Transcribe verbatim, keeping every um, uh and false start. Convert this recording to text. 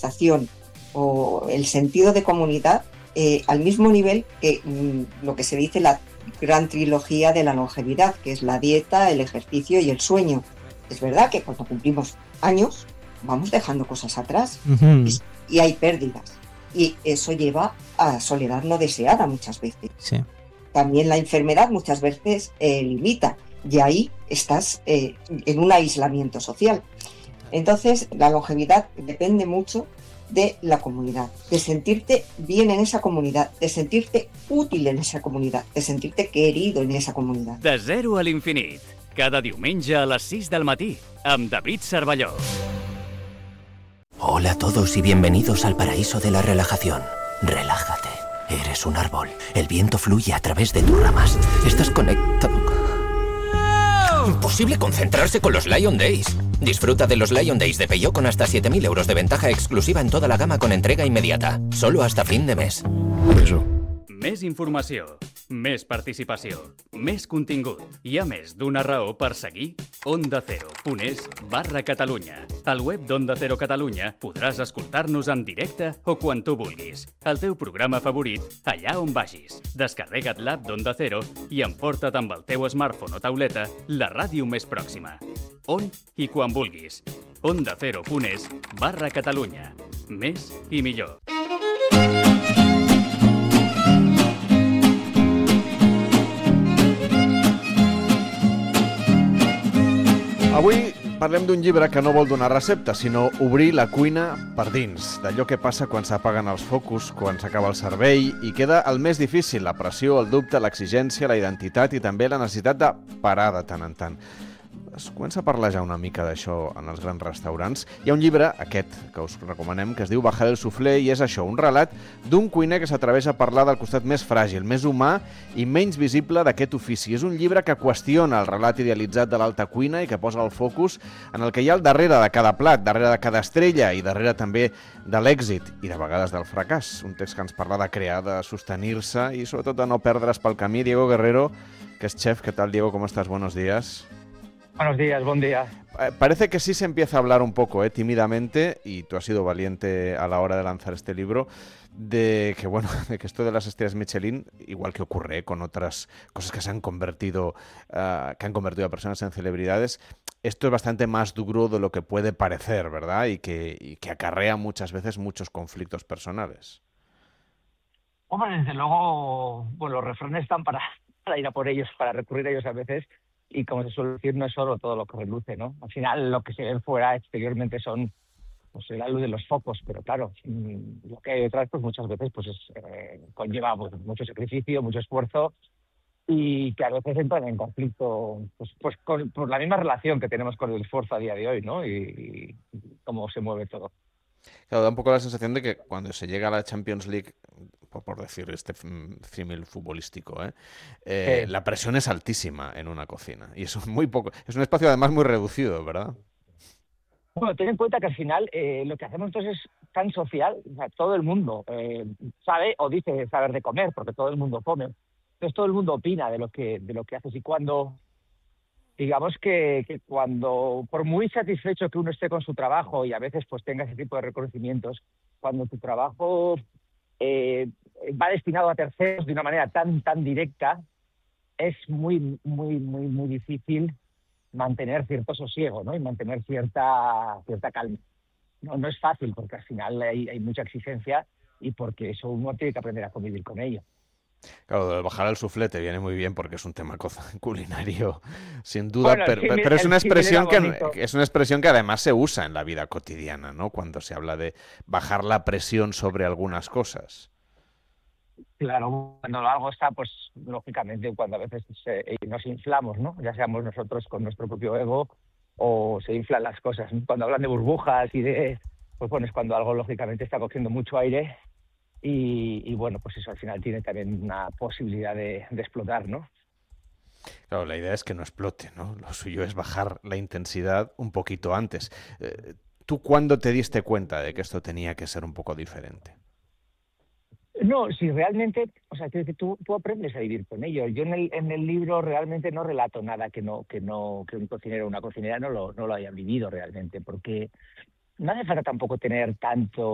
organización o el sentido de comunidad eh, al mismo nivel que mm, lo que se dice la gran trilogía de la longevidad, que es la dieta, el ejercicio y el sueño. Es verdad que cuando cumplimos años vamos dejando cosas atrás Uh-huh. y, y hay pérdidas. Y eso lleva a soledad no deseada muchas veces. Sí. También la enfermedad muchas veces eh, limita y ahí estás eh, en un aislamiento social. Entonces, la longevidad depende mucho de la comunidad, de sentirte bien en esa comunidad, de sentirte útil en esa comunidad, de sentirte querido en esa comunidad. De zero a l'infinit, cada diumenge a les sis del matí, amb David Cervelló. Hola a todos y bienvenidos al paraíso de la relajación. Relájate. Eres un árbol. El viento fluye a través de tus ramas. Estás conectado. Imposible concentrarse con los Lion Days. Disfruta de los Lion Days de Peugeot con hasta siete mil euros de ventaja exclusiva en toda la gama con entrega inmediata. Solo hasta fin de mes. Eso. Més informació, més participació, més contingut. Hi ha més d'una raó per seguir Onda Cero punt es barra Catalunya. Al web d'Onda Cero Catalunya podràs escoltar-nos en directe o quan tu vulguis. El teu programa favorit, allà on vagis. Descarrega't l'app d'Onda Cero i emporta't amb el teu smartphone o tauleta la ràdio més pròxima. On i quan vulguis. Onda Cero punt es barra Catalunya. Més i millor. Avui parlem d'un llibre que no vol donar recepta, sinó obrir la cuina per dins, d'allò que passa quan s'apaguen els focus, quan s'acaba el servei i queda el més difícil, la pressió, el dubte, l'exigència, la identitat i també la necessitat de parar de tant en tant. Es comença a parlar ja una mica d'això en els grans restaurants. Hi ha un llibre, aquest, que us recomanem, que es diu Bajar el suflé, i és això, un relat d'un cuiner que s'atreveix a parlar del costat més fràgil, més humà i menys visible d'aquest ofici. És un llibre que qüestiona el relat idealitzat de l'alta cuina i que posa el focus en el que hi ha al darrere de cada plat, darrere de cada estrella i darrere també de l'èxit i de vegades del fracàs. Un text que ens parla de crear, de sostenir-se i sobretot de no perdre's pel camí. Diego Guerrero, que es chef. ¿Qué tal, Diego? ¿Cómo estás? Buenos días. Buenos días, buen día. Eh, parece que sí se empieza a hablar un poco, eh, tímidamente, y tú has sido valiente a la hora de lanzar este libro, de que bueno, de que esto de las estrellas Michelin, igual que ocurre eh, con otras cosas que se han convertido, uh, que han convertido a personas en celebridades, esto es bastante más duro de lo que puede parecer, ¿verdad? Y que, y que acarrea muchas veces muchos conflictos personales. Hombre, desde luego, bueno, los refranes están para, para ir a por ellos, para recurrir a ellos a veces. Y como se suele decir, no es solo todo lo que reluce, ¿no? Al final, lo que se ve fuera exteriormente son pues, la luz de los focos, pero claro, lo que hay detrás pues muchas veces pues es, eh, conlleva pues, mucho sacrificio, mucho esfuerzo y que a veces entran en conflicto pues, pues con, por la misma relación que tenemos con el esfuerzo a día de hoy, ¿no? Y, y cómo se mueve todo. Claro, da un poco la sensación de que cuando se llega a la Champions League, por, por decir este símil futbolístico, ¿eh? Eh, sí. La presión es altísima en una cocina y eso es muy poco, es un espacio además muy reducido, ¿verdad? Bueno, ten en cuenta que al final eh, lo que hacemos entonces es tan social, o sea, todo el mundo eh, sabe o dice saber de comer, porque todo el mundo come. Entonces todo el mundo opina de lo que de lo que haces y cuando digamos que, que cuando, por muy satisfecho que uno esté con su trabajo y a veces pues tenga ese tipo de reconocimientos, cuando tu trabajo eh, va destinado a terceros de una manera tan tan directa, es muy muy muy muy difícil mantener cierto sosiego, ¿no? Y mantener cierta cierta calma. No, no es fácil porque al final hay, hay mucha exigencia y porque eso uno tiene que aprender a convivir con ello. Claro, bajar el suflé te viene muy bien porque es un tema culinario, sin duda, bueno, pero, símil, pero es una expresión que, que es una expresión que además se usa en la vida cotidiana, ¿no? Cuando se habla de bajar la presión sobre algunas cosas. Claro, cuando algo está, pues lógicamente cuando a veces eh, nos inflamos, ¿no? Ya seamos nosotros con nuestro propio ego o se inflan las cosas, ¿no? Cuando hablan de burbujas y de, pues bueno, es cuando algo lógicamente está cogiendo mucho aire. Y, y bueno, pues eso al final tiene también una posibilidad de, de explotar, ¿no? Claro, la idea es que no explote, ¿no? Lo suyo es bajar la intensidad un poquito antes. Eh, ¿Tú cuándo te diste cuenta de que esto tenía que ser un poco diferente? No, si realmente, o sea, que tú, tú aprendes a vivir con ello. Yo en el, en el libro realmente no relato nada que no que no que un cocinero o una cocinera no lo, no lo hayan vivido realmente, porque no hace falta tampoco tener tanto